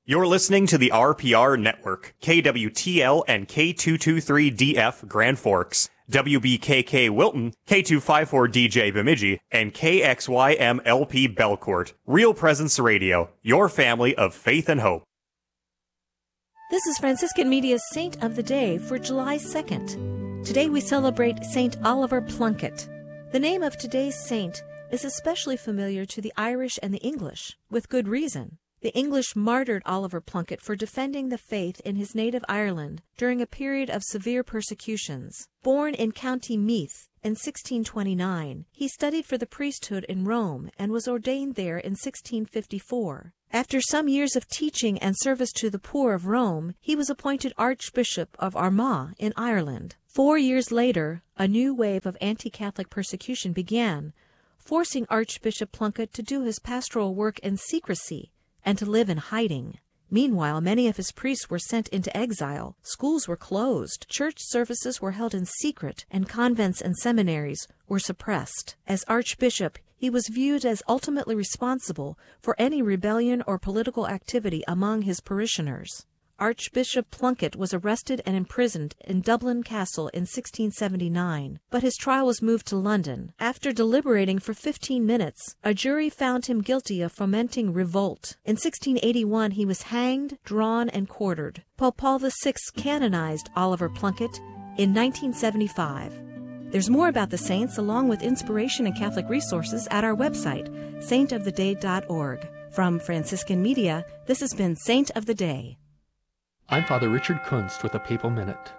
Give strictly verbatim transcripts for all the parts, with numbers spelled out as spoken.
You're listening to the R P R Network, K W T L and K two twenty-three D F Grand Forks, W B K K Wilton, K two fifty-four D J Bemidji, and K X Y M L P Belcourt. Real Presence Radio, your family of faith and hope. This is Franciscan Media's Saint of the Day for July second. Today we celebrate Saint Oliver Plunkett. The name of today's saint is especially familiar to the Irish and the English, with good reason. The English martyred Oliver Plunkett for defending the faith in his native Ireland during a period of severe persecutions. Born in County Meath in sixteen twenty-nine, he studied for the priesthood in Rome and was ordained there in sixteen fifty-four. After some years of teaching and service to the poor of Rome, he was appointed Archbishop of Armagh in Ireland. Four years later, a new wave of anti-Catholic persecution began, forcing Archbishop Plunkett to do his pastoral work in secrecy and to live in hiding. Meanwhile, many of his priests were sent into exile, schools were closed, church services were held in secret, and convents and seminaries were suppressed. As archbishop, he was viewed as ultimately responsible for any rebellion or political activity among his parishioners. Archbishop Plunkett was arrested and imprisoned in Dublin Castle in sixteen seventy-nine, but his trial was moved to London. After deliberating for fifteen minutes, a jury found him guilty of fomenting revolt. In sixteen eighty-one, he was hanged, drawn, and quartered. Pope Paul the Sixth canonized Oliver Plunkett in nineteen seventy-five. There's more about the saints, along with inspiration and Catholic resources, at our website, saint of the day dot org. From Franciscan Media, this has been Saint of the Day. I'm Father Richard Kunst with a Papal Minute.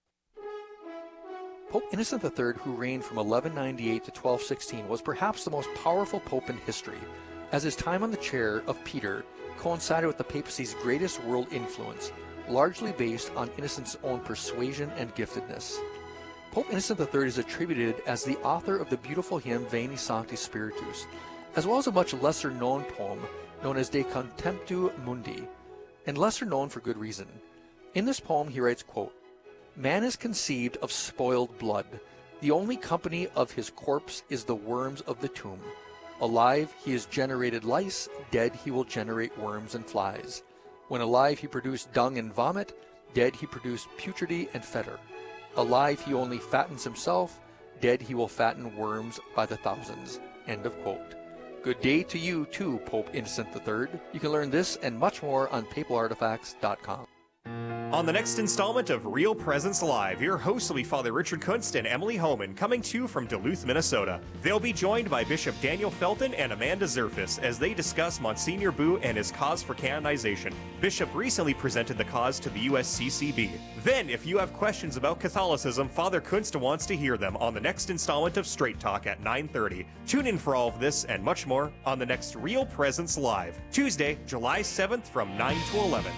Pope Innocent the Third, who reigned from eleven ninety-eight to twelve sixteen, was perhaps the most powerful pope in history, as his time on the chair of Peter coincided with the papacy's greatest world influence, largely based on Innocent's own persuasion and giftedness. Pope Innocent the Third is attributed as the author of the beautiful hymn Veni Sancti Spiritus, as well as a much lesser-known poem known as De Contemptu Mundi, and lesser known for good reason. In this poem he writes, quote, "Man is conceived of spoiled blood. The only company of his corpse is the worms of the tomb. Alive he has generated lice, dead he will generate worms and flies. When alive he produced dung and vomit, dead he produced putridity and fetor. Alive he only fattens himself, dead he will fatten worms by the thousands." End of quote. Good day to you too, Pope Innocent the Third. You can learn this and much more on papal artifacts dot com. On the next installment of Real Presence Live, your hosts will be Father Richard Kunst and Emily Homan, coming to you from Duluth, Minnesota. They'll be joined by Bishop Daniel Felton and Amanda Zerfis as they discuss Monsignor Boo and his cause for canonization. Bishop recently presented the cause to the U S C C B. Then, if you have questions about Catholicism, Father Kunst wants to hear them on the next installment of Straight Talk at nine thirty. Tune in for all of this and much more on the next Real Presence Live, Tuesday, July seventh from nine to eleven.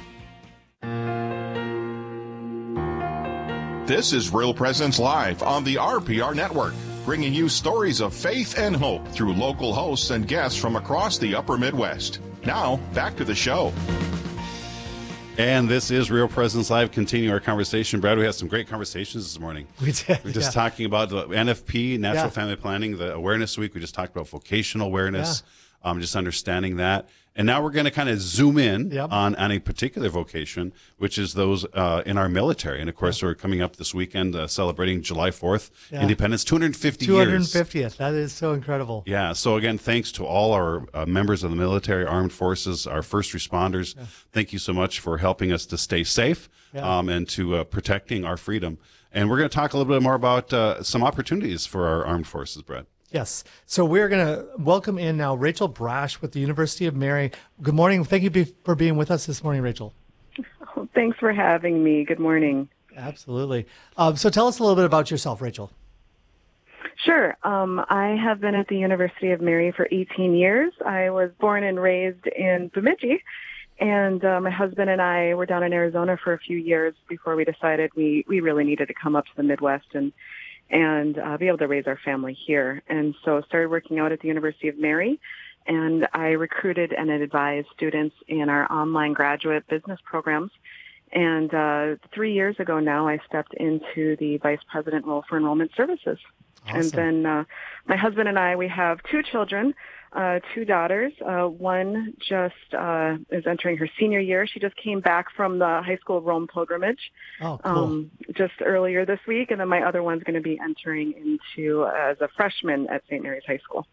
This is Real Presence Live on the R P R Network, bringing you stories of faith and hope through local hosts and guests from across the upper Midwest. Now, back to the show. And this is Real Presence Live, continuing our conversation. Brad, we had some great conversations this morning. We did. We were just yeah. talking about the N F P, Natural Yeah. Family Planning, the Awareness Week. We just talked about vocational awareness, yeah. um, just understanding that. And now we're going to kind of zoom in Yep. on, on a particular vocation, which is those uh, in our military. And, of course, we're coming up this weekend uh, celebrating July fourth, Yeah. Independence, two hundred fifty two hundred years. fiftieth. That is so incredible. Yeah. So, again, thanks to all our uh, members of the military, armed forces, our first responders. Yeah. Thank you so much for helping us to stay safe Yeah. um, and to uh, protecting our freedom. And we're going to talk a little bit more about uh, some opportunities for our armed forces, Brett. Yes. So we're going to welcome in now Rachel Brash with the University of Mary. Good morning. Thank you be- for being with us this morning, Rachel. Oh, thanks for having me. Good morning. Absolutely. Um, so tell us a little bit about yourself, Rachel. Sure. Um, I have been at the University of Mary for eighteen years. I was born and raised in Bemidji, and uh, my husband and I were down in Arizona for a few years before we decided we, we really needed to come up to the Midwest and and uh, be able to raise our family here. And so started working out at the University of Mary, and I recruited and advised students in our online graduate business programs. And uh, three years ago now, I stepped into the vice president role for enrollment services. Awesome. And then uh, my husband and I, we have two children. uh, two daughters. Uh, one just uh, is entering her senior year. She just came back from the high school Rome pilgrimage Oh, cool. um, just earlier this week, and then my other one's going to be entering into uh, as a freshman at Saint Mary's High School.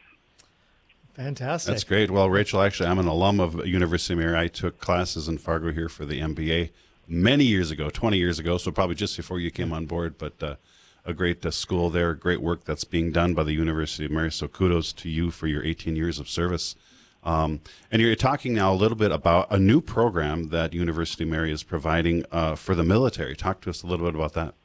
Fantastic. That's great. Well, Rachel, actually, I'm an alum of University of Mary. I took classes in Fargo here for the M B A many years ago, twenty years ago, so probably just before you came on board, but uh, a great uh, school there, great work that's being done by the University of Mary, so kudos to you for your eighteen years of service. Um, and you're talking now a little bit about a new program that University of Mary is providing uh, for the military. Talk to us a little bit about that.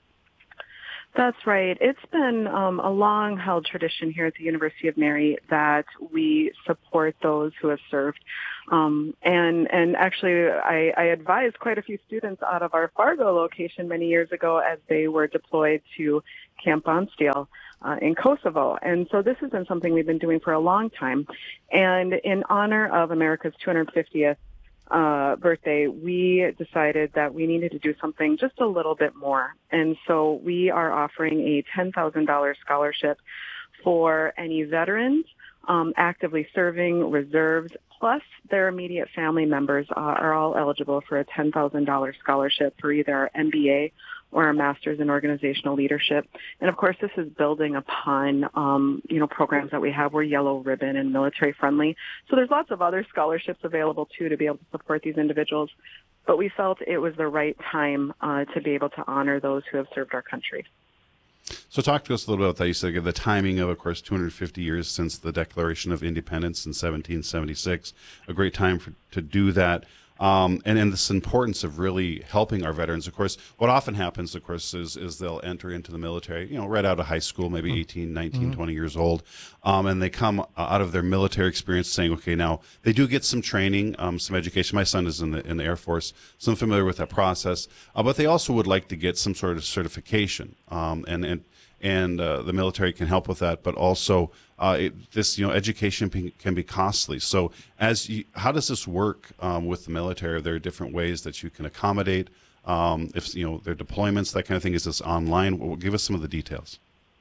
That's right. It's been um, a long-held tradition here at the University of Mary that we support those who have served. Um, and and actually, I, I advised quite a few students out of our Fargo location many years ago as they were deployed to Camp Bonsdale uh, in Kosovo. And so this has been something we've been doing for a long time. And in honor of America's two hundred fiftieth uh, birthday, we decided that we needed to do something just a little bit more. And so we are offering a ten thousand dollars scholarship for any veterans um, actively serving, reserves, plus their immediate family members uh, are all eligible for a ten thousand dollars scholarship for either our M B A or our Master's in Organizational Leadership. And of course, this is building upon, um, you know, programs that we have. We're yellow ribbon and military friendly. So there's lots of other scholarships available too to be able to support these individuals. But we felt it was the right time uh, to be able to honor those who have served our country. So talk to us a little bit about that. You said the timing of, of course, two hundred fifty years since the Declaration of Independence in seventeen seventy-six, a great time for, to do that. Um, and, and this importance of really helping our veterans. Of course, what often happens, of course, is, is they'll enter into the military, you know, right out of high school, maybe eighteen, nineteen, mm-hmm. twenty years old. Um, and they come out of their military experience saying, okay, now they do get some training, um, some education. My son is in the, in the Air Force, so I'm familiar with that process. Uh, but they also would like to get some sort of certification. Um, and, and, and uh, the military can help with that, but also uh, it, this, you know, education can, can be costly. So, as you, how does this work um, with the military? Are there different ways that you can accommodate? Um, if you know their deployments, that kind of thing. Is this online? Well, give us some of the details.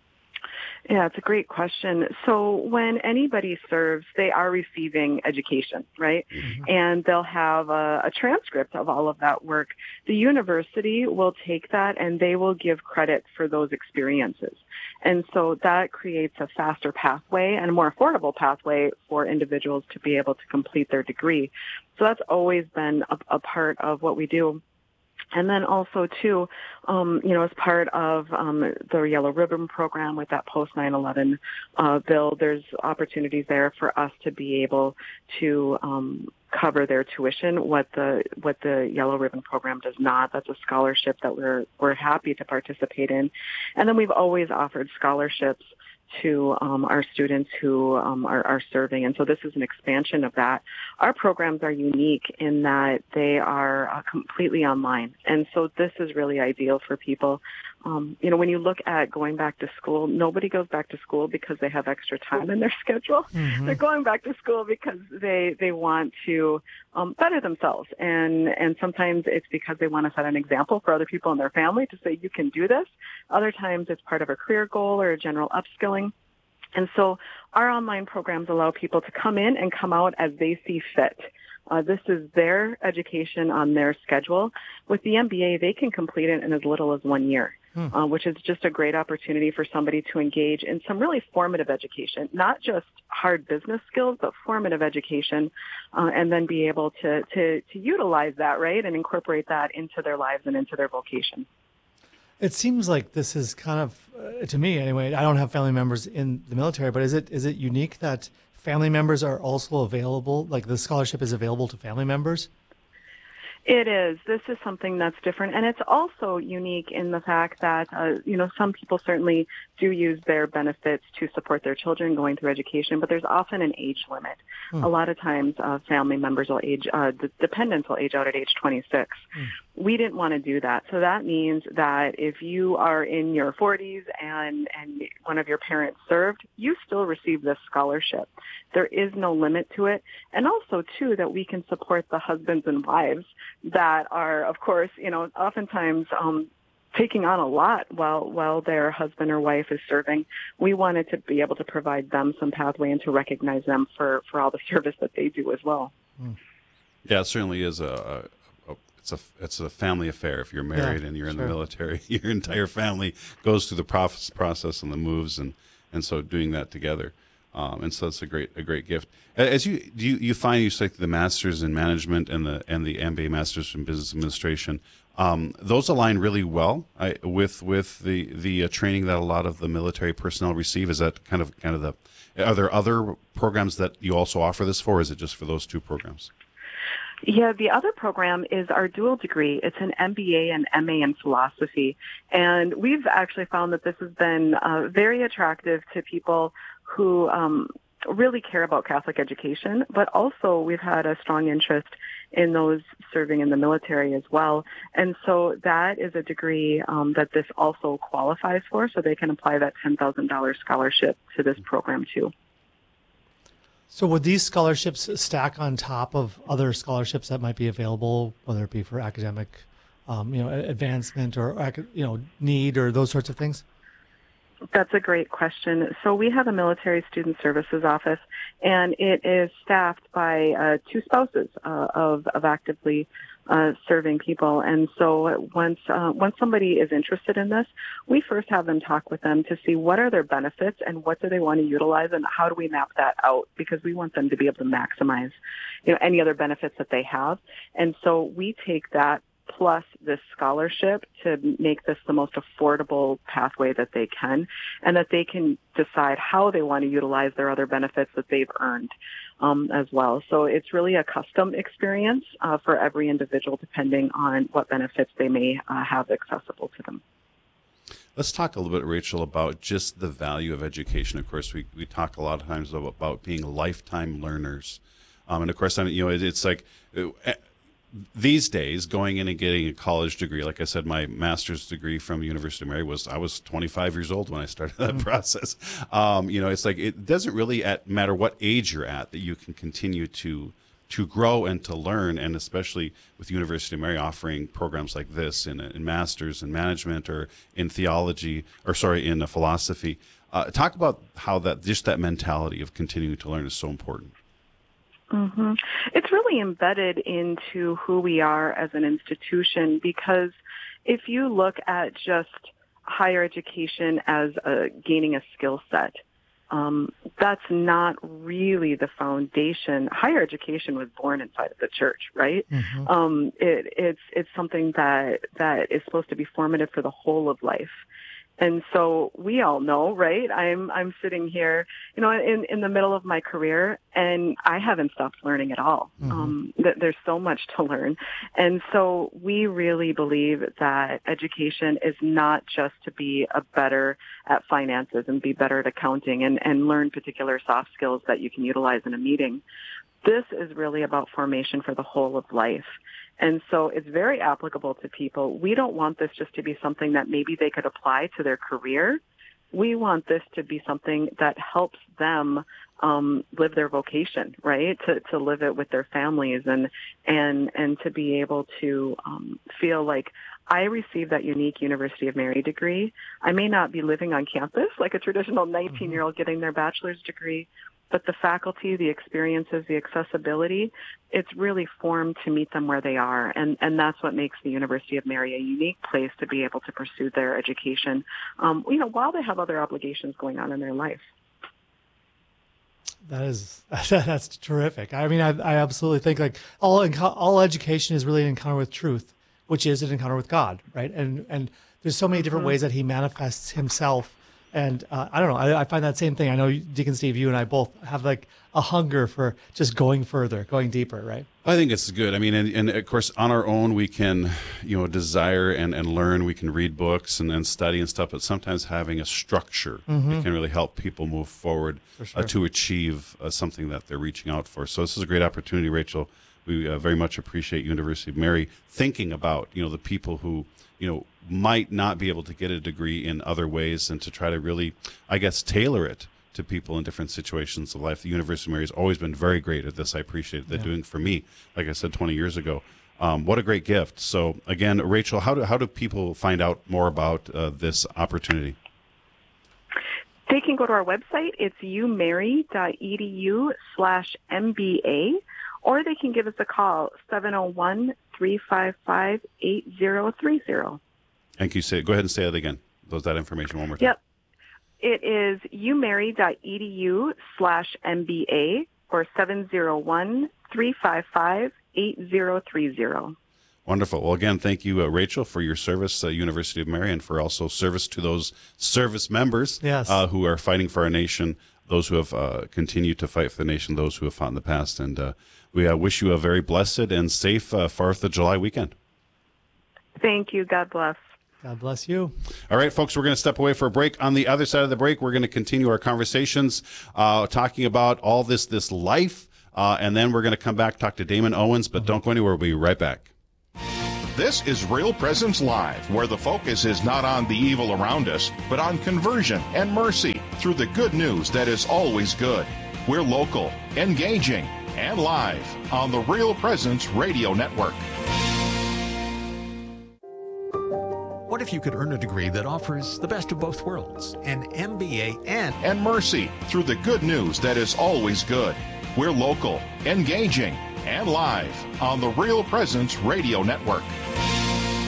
Yeah, it's a great question. So when anybody serves, they are receiving education, right? Mm-hmm. And they'll have a, a transcript of all of that work. The university will take that and they will give credit for those experiences. And so that creates a faster pathway and a more affordable pathway for individuals to be able to complete their degree. So that's always been a, a part of what we do. And then also, too, um, you know, as part of um, the Yellow Ribbon program with that post nine eleven uh, bill, there's opportunities there for us to be able to um, cover their tuition. What the what the Yellow Ribbon program does not. That's a scholarship that we're we're happy to participate in. And then we've always offered scholarships to um, our students who um, are, are serving. And so this is an expansion of that. Our programs are unique in that they are uh, completely online. And so this is really ideal for people. Um, you know, when you look at going back to school, nobody goes back to school because they have extra time in their schedule. Mm-hmm. They're going back to school because they, they want to um, better themselves. And, and sometimes it's because they want to set an example for other people in their family to say, you can do this. Other times it's part of a career goal or a general upskilling. And so our online programs allow people to come in and come out as they see fit. Uh, this is their education on their schedule. With the M B A, they can complete it in as little as one year, hmm. uh, which is just a great opportunity for somebody to engage in some really formative education, not just hard business skills, but formative education, uh, and then be able to, to, to utilize that, right, and incorporate that into their lives and into their vocation. It seems like this is kind of, uh, to me anyway, I don't have family members in the military, but is it is it unique that family members are also available, like the scholarship is available to family members? It is. This is something that's different. And it's also unique in the fact that, uh, you know, some people certainly do use their benefits to support their children going through education, but there's often an age limit. Hmm. A lot of times uh, family members will age, uh, the dependents will age out at age twenty-six. Hmm. We didn't want to do that. So that means that if you are in your forties and, and one of your parents served, you still receive this scholarship. There is no limit to it. And also, too, that we can support the husbands and wives that are, of course, you know, oftentimes um, taking on a lot while while their husband or wife is serving. We wanted to be able to provide them some pathway and to recognize them for, for all the service that they do as well. Yeah, it certainly is a, a, a it's a it's a family affair. If you're married Yeah, and you're in sure. the military, your entire family goes through the prof- process and the moves, and, and so doing that together. Um, and so it's a great a great gift. As you do, you, you find you take the masters in management and the and the M B A masters in business administration. Um, those align really well I, with with the the uh, training that a lot of the military personnel receive. Is that kind of kind of the? Are there other programs that you also offer this for? Or is it just for those two programs? Yeah, the other program is our dual degree. It's an M B A and M A in philosophy. And we've actually found that this has been uh, very attractive to people who um, really care about Catholic education, but also we've had a strong interest in those serving in the military as well. And so that is a degree um, that this also qualifies for, so they can apply that ten thousand dollars scholarship to this program too. So would these scholarships stack on top of other scholarships that might be available, whether it be for academic, um, you know, advancement or, you know, need or those sorts of things? That's a great question. So we have a military student services office, and it is staffed by uh, two spouses uh, of, of actively uh, serving people. And so once uh, once somebody is interested in this, we first have them talk with them to see what are their benefits and what do they want to utilize and how do we map that out, because we want them to be able to maximize, you know, any other benefits that they have. And so we take that plus this scholarship to make this the most affordable pathway that they can, and that they can decide how they want to utilize their other benefits that they've earned um, as well. So it's really a custom experience uh, for every individual, depending on what benefits they may uh, have accessible to them. Let's talk a little bit, Rachel, about just the value of education. Of course, we, we talk a lot of times about, about being lifetime learners. Um, and of course, I mean, you know, it, it's like... It, these days, going in and getting a college degree, like I said, my master's degree from the University of Mary was, I was twenty-five years old when I started that mm-hmm. process. Um, you know, it's like, it doesn't really at, matter what age you're at, that you can continue to to grow and to learn, and especially with University of Mary offering programs like this in, in master's in management or in theology, or sorry, in philosophy. Uh, talk about how that, just that mentality of continuing to learn is so important. Mm-hmm. It's really embedded into who we are as an institution, because if you look at just higher education as a, gaining a skill set, um, that's not really the foundation. Higher education was born inside of the church, right? Mm-hmm. Um, it, it's it's something that that is supposed to be formative for the whole of life. And so we all know, right? I'm I'm sitting here, you know, in, in the middle of my career, and I haven't stopped learning at all. Mm-hmm. Um, th- there's so much to learn. And so we really believe that education is not just to be a better at finances and be better at accounting and, and learn particular soft skills that you can utilize in a meeting. This is really about formation for the whole of life. And so it's very applicable to people. We don't want this just to be something that maybe they could apply to their career. We want this to be something that helps them um, live their vocation, right? To to live it with their families and and and to be able to um, feel like I received that unique University of Mary degree. I may not be living on campus like a traditional nineteen-year-old getting their bachelor's degree, but the faculty, the experiences, the accessibility, it's really formed to meet them where they are. And, and that's what makes the University of Mary a unique place to be able to pursue their education, um, you know, while they have other obligations going on in their life. That is, that's terrific. I mean, I, I absolutely think like all, all education is really an encounter with truth, which is an encounter with God, right? And, and there's so many different mm-hmm. ways that he manifests himself. And uh, I don't know, I, I find that same thing. I know, Deacon Steve, you and I both have like a hunger for just going further, going deeper, right? I think it's good. I mean, and, and of course, on our own, we can, you know, desire and, and learn. We can read books and, and study and stuff, but sometimes having a structure mm-hmm. it can really help people move forward sure. uh, to achieve uh, something that they're reaching out for. So this is a great opportunity, Rachel. We uh, very much appreciate University of Mary thinking about, you know, the people who, you know, might not be able to get a degree in other ways, and to try to really, I guess, tailor it to people in different situations of life. The University of Mary has always been very great at this. I appreciate it. They're yeah. doing for me, like I said, twenty years ago. Um, what a great gift. So again, Rachel, how do, how do people find out more about uh, this opportunity? They can go to our website. It's umary.edu slash MBA, or they can give us a call, seven oh one, three five five, eight oh three oh. Thank you. Say, go ahead and say that again. Those that information one more time. Yep. It is umary.edu slash MBA, or seven oh one, three five five, eight oh three oh. Wonderful. Well, again, thank you, uh, Rachel, for your service, uh, University of Mary, and for also service to those service members yes. uh, who are fighting for our nation, those who have uh, continued to fight for the nation, those who have fought in the past. And uh, we uh, wish you a very blessed and safe uh, fourth of July weekend. Thank you. God bless. God bless you. All right, folks, we're going to step away for a break. On the other side of the break, we're going to continue our conversations uh, talking about all this, this life, uh, and then we're going to come back, talk to Damon Owens, but don't go anywhere. We'll be right back. This is Real Presence Live, where the focus is not on the evil around us, but on conversion and mercy through the good news that is always good. We're local, engaging, and live on the Real Presence Radio Network. What if you could earn a degree that offers the best of both worlds, an M B A and... And mercy through the good news that is always good. We're local, engaging, and live on the Real Presence Radio Network.